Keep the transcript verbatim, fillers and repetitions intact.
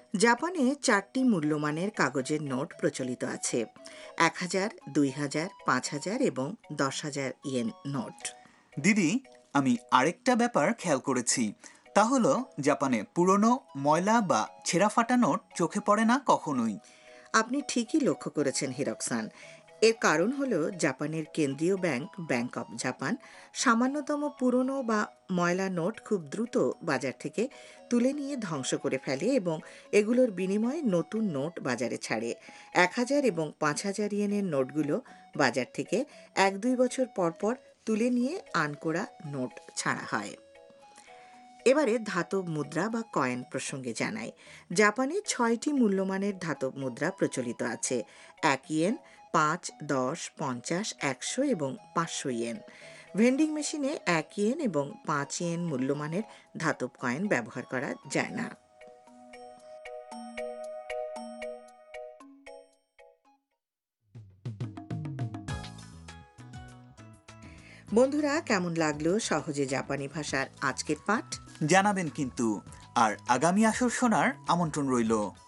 জাপানে চারটি মূল্যমানের কাগজের নোট প্রচলিত আছে: এক হাজার, দুই হাজার, পাঁচ হাজার এবং দশ হাজার ইয়েন নোট। দিদি, আমি আরেকটা ব্যাপার খেয়াল করেছি, তা হলো জাপানে পুরনো ময়লা বা ছেঁড়া ফাটা নোট চোখে পড়ে না কখনোই। আপনি ঠিকই লক্ষ্য করেছেন হিরকসান। এর কারণ হলো জাপানের কেন্দ্রীয় ব্যাংক ব্যাংক অব জাপান সামান্যতম পুরনো বা ময়লা নোট খুব দ্রুত বাজার থেকে তুলে নিয়ে ধ্বংস করে ফেলে এবং এগুলোর বিনিময়ে নতুন নোট বাজারে ছাড়ে। এক হাজার এবং পাঁচ হাজার ইয়েনের নোটগুলো বাজার থেকে এক দুই বছর পর পর তুলে নিয়ে আনকোরা নোট ছাড়া হয়। এবারে ধাতব মুদ্রা বা কয়েন প্রসঙ্গে জানাই। জাপানে ছয়টি মূল্যমানের ধাতব মুদ্রা প্রচলিত আছে: এক ইয়েন, পাঁচ, দশ, পঞ্চাশ, একশো এবং পাঁচশো ইয়েন। ভেন্ডিং মেশিনে এক ইয়েন এবং পাঁচ ইয়েন মূল্যমানের ধাতব কয়েন ব্যবহার করা যায় না। বন্ধুরা, কেমন লাগলো সহজে জাপানি ভাষার আজকের পাঠ? জানাবেন কিন্তু। আর আগামী আসর শোনার আমন্ত্রণ রইল।